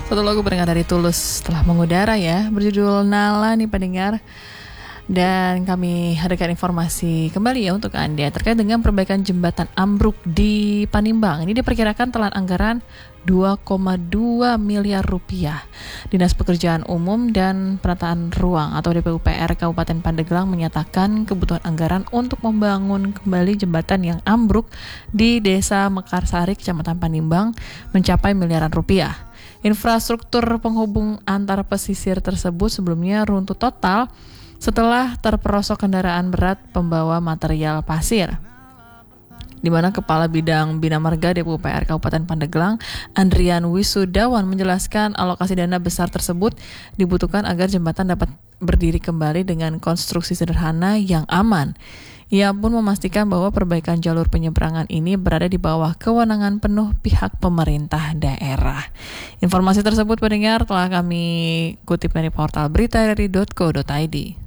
Satu lagu pendengar dari Tulus telah mengudara ya, berjudul Nala nih pendengar. Dan kami hadirkan informasi kembali ya untuk Anda terkait dengan perbaikan jembatan ambruk di Panimbang. Ini diperkirakan telan anggaran 2,2 miliar rupiah. Dinas Pekerjaan Umum dan Penataan Ruang atau DPUPR Kabupaten Pandeglang menyatakan kebutuhan anggaran untuk membangun kembali jembatan yang ambruk di Desa Mekarsari, Kecamatan Panimbang mencapai miliaran rupiah. Infrastruktur penghubung antar pesisir tersebut sebelumnya runtuh total setelah terperosok kendaraan berat pembawa material pasir. Di mana Kepala Bidang Bina Marga DPUPR Kabupaten Pandeglang, Andrian Wisudawan menjelaskan alokasi dana besar tersebut dibutuhkan agar jembatan dapat berdiri kembali dengan konstruksi sederhana yang aman. Ia pun memastikan bahwa perbaikan jalur penyeberangan ini berada di bawah kewenangan penuh pihak pemerintah daerah. Informasi tersebut pendengar telah kami kutip dari portal berita.ri.co.id.